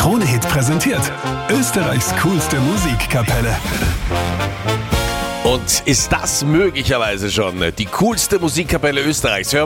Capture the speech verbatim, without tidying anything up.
Krone-Hit präsentiert Österreichs coolste Musikkapelle. Und ist das möglicherweise schon die coolste Musikkapelle Österreichs? Hören